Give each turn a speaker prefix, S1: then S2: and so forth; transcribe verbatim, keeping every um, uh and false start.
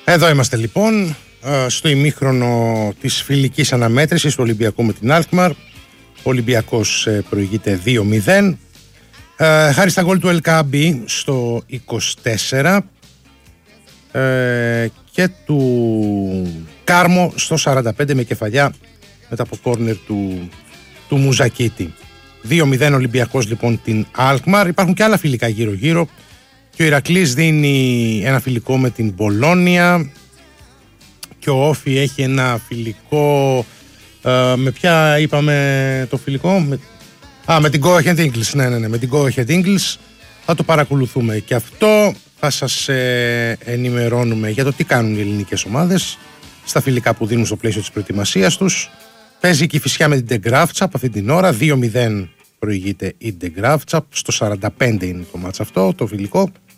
S1: Εδώ είμαστε λοιπόν στο ημίχρονο της φιλικής αναμέτρησης του Ολυμπιακού με την Αλκμαρ. Ο Ολυμπιακός προηγείται δύο μηδέν χάρη στα γκολ του Ελκάμπη στο είκοσι τέσσερα και του Κάρμο στο σαράντα πέντε με κεφαλιά μετά από κόρνερ του, του Μουζακίτη. δύο μηδέν Ολυμπιακός λοιπόν την Αλκμαρ. Υπάρχουν και άλλα φιλικά γύρω γύρω και ο Ηρακλής δίνει ένα φιλικό με την Μπολόνια και ο Όφι έχει ένα φιλικό ε, με ποια είπαμε το φιλικό με, α, με την Go Ahead Eagles. Ναι, ναι, ναι, με την Go Ahead Eagles θα το παρακολουθούμε και αυτό θα σας ε, ενημερώνουμε για το τι κάνουν οι ελληνικές ομάδες στα φιλικά που δίνουν στο πλαίσιο της προετοιμασίας τους. Παίζει η Κηφισιά με την Ντεγκράφτσαπ αυτή την ώρα, δύο μηδέν προηγείται η Ντεγκράφτσαπ, στο σαράντα πέντε είναι το μάτς αυτό, το φιλικό.